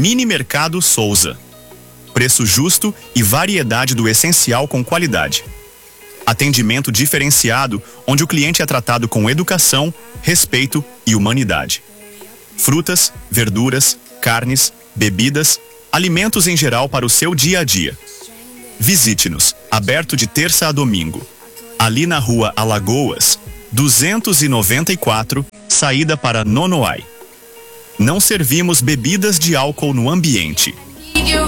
Mini Mercado Souza. Preço justo e variedade do essencial com qualidade. Atendimento diferenciado, onde o cliente é tratado com educação, respeito e humanidade. Frutas, verduras, carnes, bebidas, alimentos em geral para o seu dia a dia. Visite-nos, aberto de terça a domingo. Ali na rua Alagoas, 294, saída para Nonoai. Não servimos bebidas de álcool no ambiente.